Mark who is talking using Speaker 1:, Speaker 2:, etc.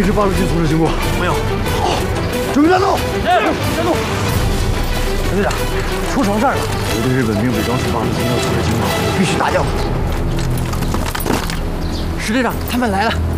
Speaker 1: 知八路军从事经过？没有。好，准备战斗。战斗。陈队长，出什么事儿了？有对日本兵伪装成八路军要从事经过，必须打掉。石队长，他们来了。